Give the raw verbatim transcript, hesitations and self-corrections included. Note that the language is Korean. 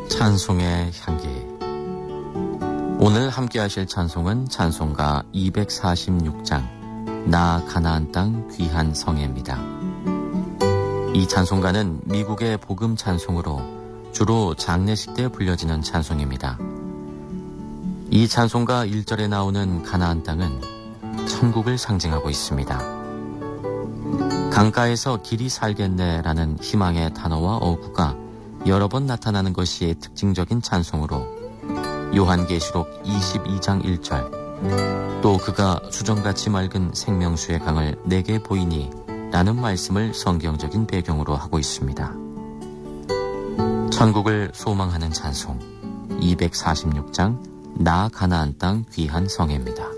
찬송의 향기. 오늘 함께 하실 찬송은 찬송가 이백사십육 장 나 가나안 땅 귀한 성에입니다. 이 찬송가는 미국의 복음 찬송으로 주로 장례식 때 불려지는 찬송입니다. 이 찬송가 일 절에 나오는 가나안 땅은 천국을 상징하고 있습니다. 강가에서 길이 살겠네라는 희망의 단어와 어구가 여러 번 나타나는 것이 특징적인 찬송으로 요한계시록 이십이 장 일 절 또 그가 수정같이 맑은 생명수의 강을 내게 보이니 라는 말씀을 성경적인 배경으로 하고 있습니다. 천국을 소망하는 찬송 이백사십육 장 나 가나안 땅 귀한 성에입니다.